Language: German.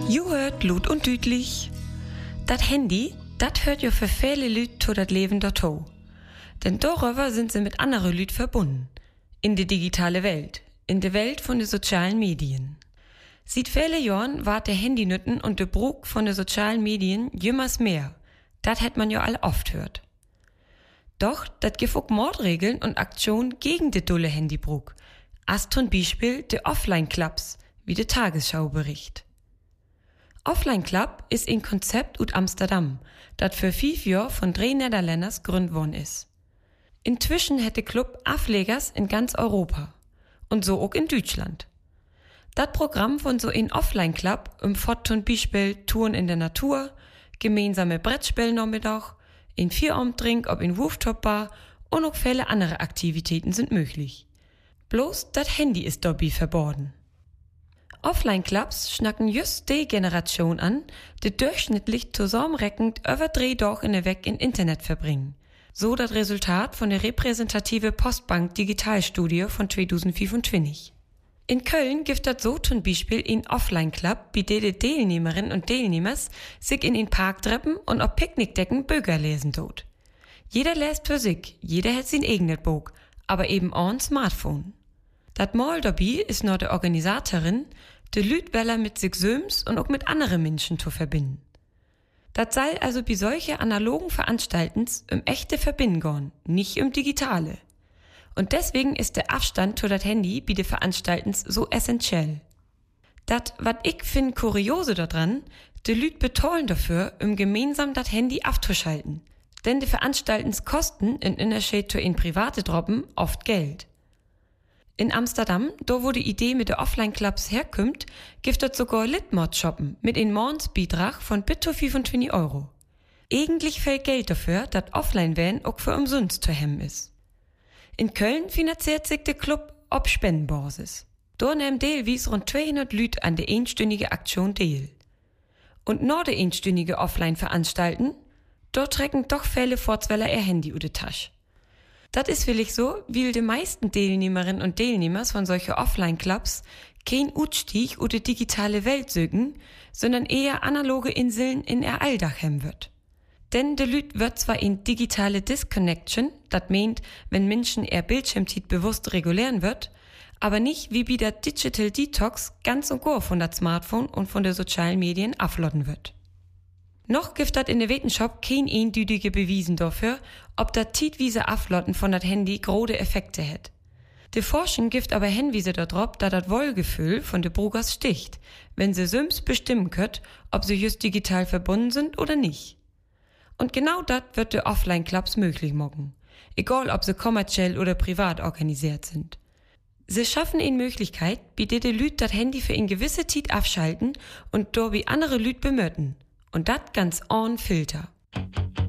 You hört Lut und Dütlich. Dat Handy, dat hört jo für viele Lüt to dat Leben dato. Denn darüber sind sie mit anderen Lüt verbunden. In die digitale Welt. In der Welt von den sozialen Medien. Seit viele Jahren war der Handynütten und der Brug von den sozialen Medien jümmers mehr. Dat hätt man ja all oft hört. Doch, dat gibt auch Mordregeln und Aktionen gegen de dulle Handybrug. As zum Beispiel de Offline-Clubs, wie de Tagesschau bericht. Offline-Club ist ein Konzept ut Amsterdam, dat für 5 Jahre von 3 Niederländers gründet worden ist. Inzwischen hätte Club Aflegers in ganz Europa. Und so auch in Deutschland. Das Programm von so ein Offline-Club umfasst zum Beispiel Touren in der Natur, gemeinsame Brettspielnachmittag, ein Vierabendtrink ob in Rooftop-Bar und auch viele andere Aktivitäten sind möglich. Bloß das Handy ist dabei verboten. Offline-Clubs schnacken just die Generation an, die durchschnittlich zusammenreckend über 3 Tage in der Weg in Internet verbringen. So das Resultat von der repräsentative Postbank Digitalstudie von 2025. In Köln gibt das so zum Beispiel ein Offline-Club, bei dem die Teilnehmerinnen und Teilnehmers sich in den Park treffen und auf Picknickdecken Bücher lesen tut. Jeder liest für sich, jeder hat sein eigenes Buch, aber eben auch ein Smartphone. Das Mal dabei ist noch die Organisatorin, die Lütweller mit sich selbst und auch mit anderen Menschen zu verbinden. Das soll also bei solchen analogen Veranstaltens echte Verbinden gehen, nicht digitale. Und deswegen ist der Abstand zu das Handy bei den Veranstaltens so essentiell. Das, was ich finde kuriose daran, die Lüt betollen dafür, gemeinsam das Handy abzuschalten. Denn die Veranstaltens kosten in Unterschied zu in private Droppen oft Geld. In Amsterdam, da wo die Idee mit den Offline-Clubs herkommt, gibt es sogar Litmod-Shoppen mit einem Monatsbeitrag von bis zu 25 €. Eigentlich fällt Geld dafür, dass Offline-Van auch für umsonst zu hemmen ist. In Köln finanziert sich der Club auf Spendenbasis. Da nehmen teilweise rund 200 Lüt an der einstündigen Aktion teil. Und nach der einstündigen Offline-Veranstalten, dort trecken doch viele Vorzweller ihr Handy über die Tasche. Das ist vielleicht so, weil die meisten Teilnehmerinnen und Teilnehmers von solchen Offline-Clubs kein Utstieg oder digitale Welt sögen, sondern eher analoge Inseln in ihr Alltag haben wird. Denn de Lüt wird zwar in digitale Disconnection, das meint, wenn Menschen ihr Bildschirmzeit bewusst regulieren wird, aber nicht wie bei der Digital Detox ganz und gar von das Smartphone und von den sozialen Medien ablotten wird. Noch gibt das in der Wissenschaft kein eindeutige Beweisen dafür, ob das zeitweise Aflotten von das Handy große Effekte hat. Die Forschung gibt aber Hinweise darauf, dass das Wohlgefühl von den Brugers sticht, wenn sie selbst bestimmen können, ob sie just digital verbunden sind oder nicht. Und genau das wird die Offline-Clubs möglich machen, egal ob sie kommerziell oder privat organisiert sind. Sie schaffen eine Möglichkeit, bei der die Lüt das Handy für eine gewisse Zeit abschalten und dabei andere Lüt bemöten. Und das ganz ohne Filter.